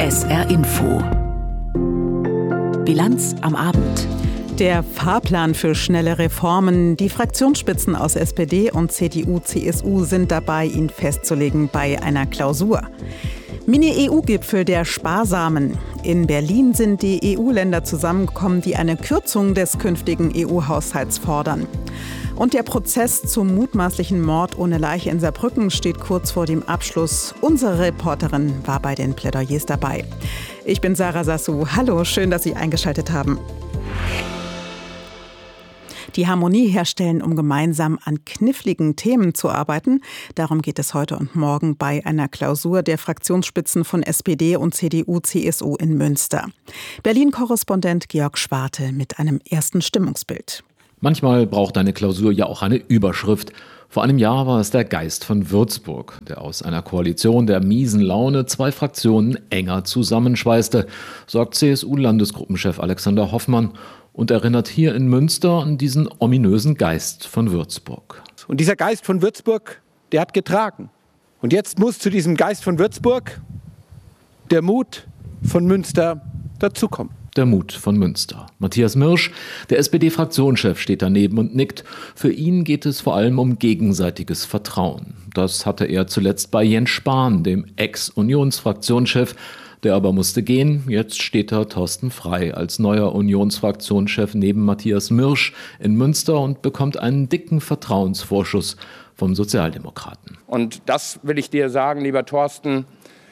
SR Info. Bilanz am Abend. Der Fahrplan für schnelle Reformen. Die Fraktionsspitzen aus SPD und CDU, CSU sind dabei, ihn festzulegen bei einer Klausur. Mini-EU-Gipfel der Sparsamen. In Berlin sind die EU-Länder zusammengekommen, die eine Kürzung des künftigen EU-Haushalts fordern. Und der Prozess zum mutmaßlichen Mord ohne Leiche in Saarbrücken steht kurz vor dem Abschluss. Unsere Reporterin war bei den Plädoyers dabei. Ich bin Sarah Sassou. Hallo, schön, dass Sie eingeschaltet haben. Die Harmonie herstellen, um gemeinsam an kniffligen Themen zu arbeiten. Darum geht es heute und morgen bei einer Klausur der Fraktionsspitzen von SPD und CDU, CSU in Münster. Berlin-Korrespondent Georg Schwarte mit einem ersten Stimmungsbild. Manchmal braucht eine Klausur ja auch eine Überschrift. Vor einem Jahr war es der Geist von Würzburg, der aus einer Koalition der miesen Laune zwei Fraktionen enger zusammenschweißte, sagt CSU-Landesgruppenchef Alexander Hoffmann und erinnert hier in Münster an diesen ominösen Geist von Würzburg. Und dieser Geist von Würzburg, der hat getragen. Und jetzt muss zu diesem Geist von Würzburg der Mut von Münster dazukommen. Der Mut von Münster. Matthias Mirsch, der SPD-Fraktionschef, steht daneben und nickt. Für ihn geht es vor allem um gegenseitiges Vertrauen. Das hatte er zuletzt bei Jens Spahn, dem Ex-Unionsfraktionschef. Der aber musste gehen. Jetzt steht da Thorsten Frey als neuer Unionsfraktionschef neben Matthias Mirsch in Münster und bekommt einen dicken Vertrauensvorschuss vom Sozialdemokraten. Und das will ich dir sagen, lieber Thorsten,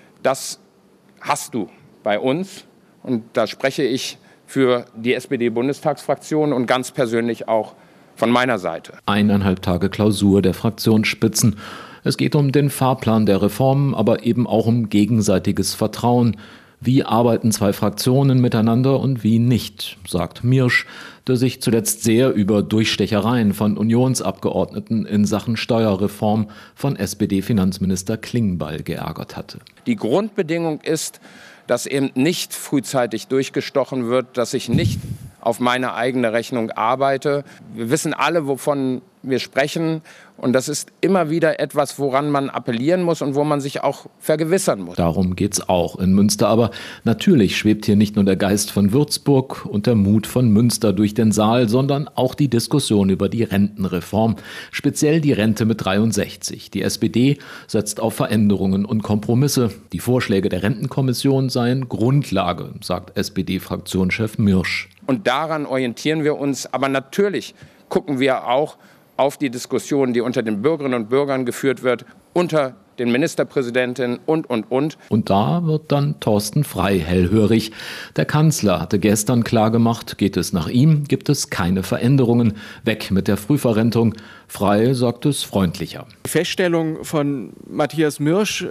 das hast du bei uns. Und da spreche ich für die SPD-Bundestagsfraktion und ganz persönlich auch von meiner Seite. 1,5 Tage Klausur der Fraktionsspitzen. Es geht um den Fahrplan der Reformen, aber eben auch um gegenseitiges Vertrauen. Wie arbeiten zwei Fraktionen miteinander und wie nicht, sagt Mirsch, der sich zuletzt sehr über Durchstechereien von Unionsabgeordneten in Sachen Steuerreform von SPD-Finanzminister Klingbeil geärgert hatte. Die Grundbedingung ist, dass eben nicht frühzeitig durchgestochen wird, dass ich nicht auf meine eigene Rechnung arbeite. Wir wissen alle, wovon wir sprechen. Und das ist immer wieder etwas, woran man appellieren muss und wo man sich auch vergewissern muss. Darum geht's auch in Münster. Aber natürlich schwebt hier nicht nur der Geist von Würzburg und der Mut von Münster durch den Saal, sondern auch die Diskussion über die Rentenreform. Speziell die Rente mit 63. Die SPD setzt auf Veränderungen und Kompromisse. Die Vorschläge der Rentenkommission seien Grundlage, sagt SPD-Fraktionschef Mirsch. Und daran orientieren wir uns. Aber natürlich gucken wir auch auf die Diskussion, die unter den Bürgerinnen und Bürgern geführt wird, unter den Ministerpräsidentinnen und. Und da wird dann Thorsten Frey hellhörig. Der Kanzler hatte gestern klargemacht, geht es nach ihm, gibt es keine Veränderungen. Weg mit der Frühverrentung. Frey sagt es freundlicher. Die Feststellung von Matthias Mirsch,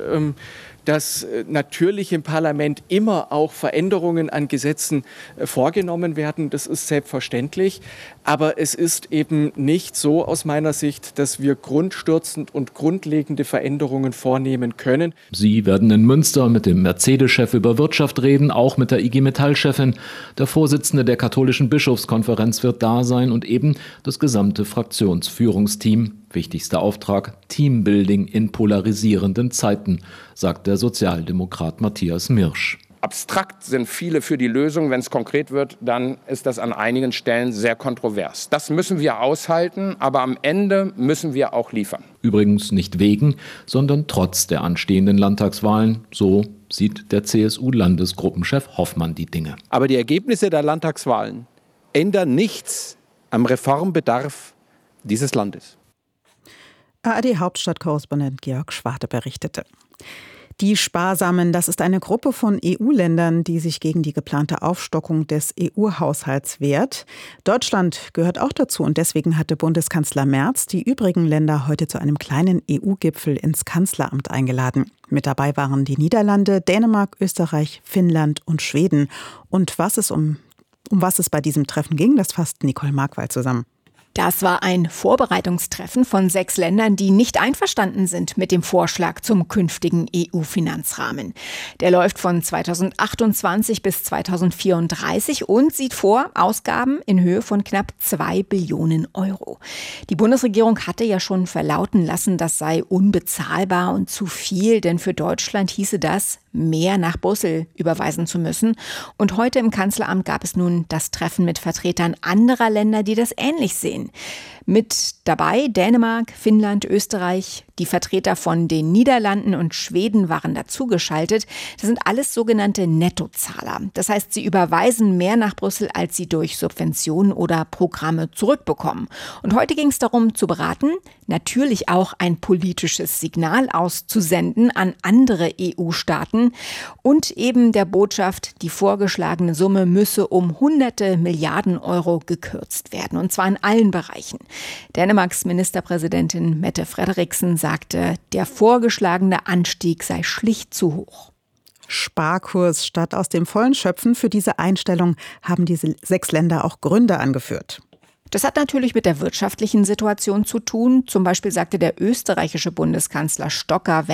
dass natürlich im Parlament immer auch Veränderungen an Gesetzen vorgenommen werden. Das ist selbstverständlich. Aber es ist eben nicht so aus meiner Sicht, dass wir grundstürzend und grundlegende Veränderungen vornehmen können. Sie werden in Münster mit dem Mercedes-Chef über Wirtschaft reden, auch mit der IG Metall-Chefin. Der Vorsitzende der katholischen Bischofskonferenz wird da sein und eben das gesamte Fraktionsführungsteam. Wichtigster Auftrag, Teambuilding in polarisierenden Zeiten, sagt der Sozialdemokrat Matthias Mirsch. Abstrakt sind viele für die Lösung. Wenn es konkret wird, dann ist das an einigen Stellen sehr kontrovers. Das müssen wir aushalten, aber am Ende müssen wir auch liefern. Übrigens nicht wegen, sondern trotz der anstehenden Landtagswahlen. So sieht der CSU-Landesgruppenchef Hoffmann die Dinge. Aber die Ergebnisse der Landtagswahlen ändern nichts am Reformbedarf dieses Landes. ARD-Hauptstadtkorrespondent Georg Schwarte berichtete. Die Sparsamen, das ist eine Gruppe von EU-Ländern, die sich gegen die geplante Aufstockung des EU-Haushalts wehrt. Deutschland gehört auch dazu und deswegen hatte Bundeskanzler Merz die übrigen Länder heute zu einem kleinen EU-Gipfel ins Kanzleramt eingeladen. Mit dabei waren die Niederlande, Dänemark, Österreich, Finnland und Schweden. Und um was es bei diesem Treffen ging, das fasst Nicole Markwald zusammen. Das war ein Vorbereitungstreffen von 6 Ländern, die nicht einverstanden sind mit dem Vorschlag zum künftigen EU-Finanzrahmen. Der läuft von 2028 bis 2034 und sieht vor Ausgaben in Höhe von knapp 2 Billionen Euro. Die Bundesregierung hatte ja schon verlauten lassen, das sei unbezahlbar und zu viel, denn für Deutschland hieße das mehr nach Brüssel überweisen zu müssen. Und heute im Kanzleramt gab es nun das Treffen mit Vertretern anderer Länder, die das ähnlich sehen. Mit dabei Dänemark, Finnland, Österreich, die Vertreter von den Niederlanden und Schweden waren dazugeschaltet. Das sind alles sogenannte Nettozahler. Das heißt, sie überweisen mehr nach Brüssel, als sie durch Subventionen oder Programme zurückbekommen. Und heute ging es darum zu beraten, natürlich auch ein politisches Signal auszusenden an andere EU-Staaten und eben der Botschaft, die vorgeschlagene Summe müsse um hunderte Milliarden Euro gekürzt werden, und zwar in allen Bereichen. Dänemarks Ministerpräsidentin Mette Frederiksen sagte, der vorgeschlagene Anstieg sei schlicht zu hoch. Sparkurs statt aus dem Vollen schöpfen. Für diese Einstellung haben diese 6 Länder auch Gründe angeführt. Das hat natürlich mit der wirtschaftlichen Situation zu tun. Zum Beispiel sagte der österreichische Bundeskanzler Stocker,